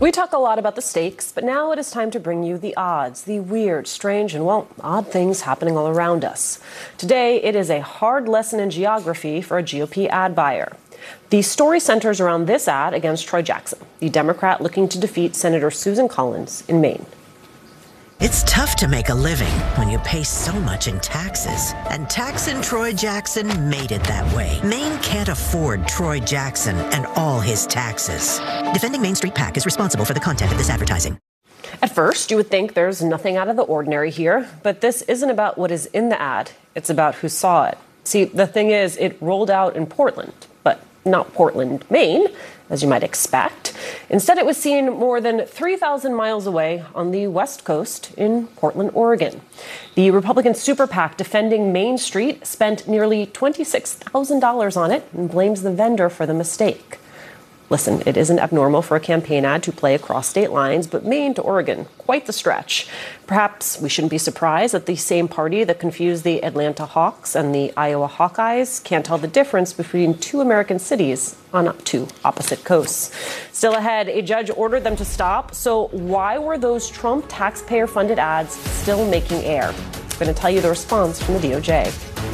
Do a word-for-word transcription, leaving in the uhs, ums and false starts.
We talk a lot about the stakes, but now it is time to bring you the odds, the weird, strange, and, well, odd things happening all around us. Today, it is a hard lesson in geography for a G O P ad buyer. The story centers around this ad against Troy Jackson, the Democrat looking to defeat Senator Susan Collins in Maine. It's tough to make a living when you pay so much in taxes. And Taxin' Troy Jackson made it that way. Maine can't afford Troy Jackson and all his taxes. Defending Main Street PAC is responsible for the content of this advertising. At first, you would think there's nothing out of the ordinary here, but this isn't about what is in the ad. It's about who saw it. See, the thing is, it rolled out in Portland, but not Portland, Maine, as you might expect. Instead, it was seen more than three thousand miles away on the West Coast in Portland, Oregon. The Republican super PAC defending Main Street spent nearly twenty-six thousand dollars on it and blames the vendor for the mistake. Listen, it isn't abnormal for a campaign ad to play across state lines, but Maine to Oregon, quite the stretch. Perhaps we shouldn't be surprised that the same party that confused the Atlanta Hawks and the Iowa Hawkeyes can't tell the difference between two American cities on two opposite coasts. Still ahead, a judge ordered them to stop. So why were those Trump taxpayer-funded ads still making air? I'm going to tell you the response from the D O J.